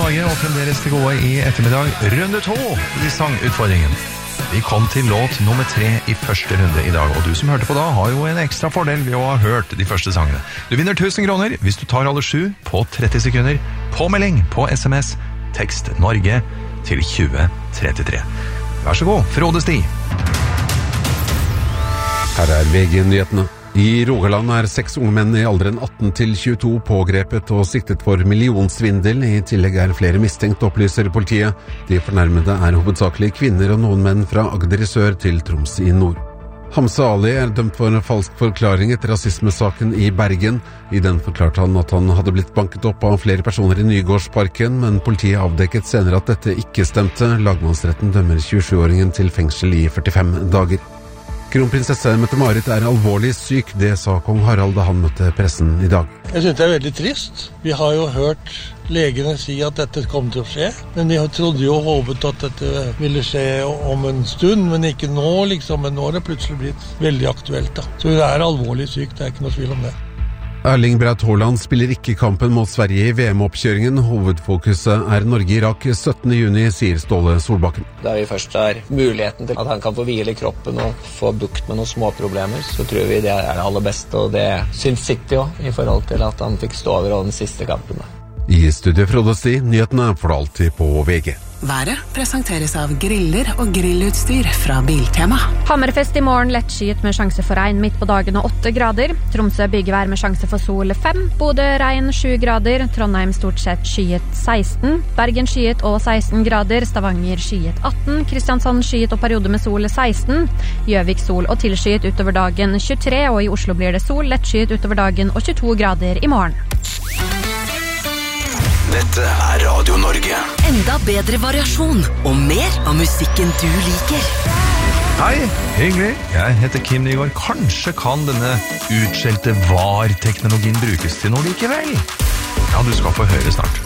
Norge, og fremdeles til gode i ettermiddag. Runde 2 i sangutfordringen. Vi kom til låt nummer 3 i første runde i dag, og du som hørte på da har jo en ekstra fordel ved å ha hørt de første sangene. Du vinner 1000 kroner hvis du tar alle 7 på 30 sekunder. Påmelding på SMS, tekst Norge til 2033. Vær så god, Frode Sti. Her VG-nyhetene. I Rogaland 6 unge menn i alderen 18 til 22 pågrepet og siktet for millionsvindel. I tillegg flere mistenkt, opplyser politiet. De fornærmede hovedsakelig kvinner og noen menn fra Agder i sør til Troms i nord. Hamza Ali dømt for en falsk forklaring etter rasismesaken i Bergen. I den forklarte han at han hadde blitt banket opp av flere personer i Nygårdsparken, men politiet avdekket senere at dette ikke stemte. Lagmannsretten dømmer 27-åringen til fengsel i 45 dager. Kronprinsesse Mette-Marit alvorlig syk, det sa kong Harald da han møtte pressen i dag. Jeg synes det veldig trist. Vi har jo hørt legene si at dette kom til å skje, men vi trodde jo og håpet at dette ville skje om en stund, men ikke nå liksom, men nå har det plutselig blitt veldig aktuelt da. Så hun alvorlig syk, det ikke noe tvil om det. Erling Braut Haaland spiller ikke kampen mot Sverige i VM-oppkjøringen. Hovedfokuset Norge-Irak 17. juni, sier Ståle Solbakken. Da vi først har muligheten til at han kan få hvile i kroppen og få bukt med noen små problemer, så tror vi det det aller beste, og det syns City også, i forhold til at han fikk stå over den siste kampen. I studio Frode Sti, nyhetene får du alltid på VG. Været presenteres av griller og grillutstyr fra Biltema. Hammerfest i morgen, lettskyet med sjanse for regn midt på dagen og 8 grader. Tromsø byggevær med sjanse for sol 5. Bodø regn 7 grader. Trondheim stort sett skyet 16. Bergen skyet og 16 grader. Stavanger skyet 18. Kristiansand skyet og periode med sol 16. Gjøvik sol og tilskyet utover dagen 23. Og i Oslo blir det sol, lettskyet utover dagen og 22 grader i morgen. Dette Radio Norge. Enda bedre variasjon og mer av musikken du liker. Hei, hyggelig. Jeg heter Kim Nygaard. Kanskje kan denne utskjelte VAR-teknologien brukes til noe likevel? Ja, du skal få høre snart.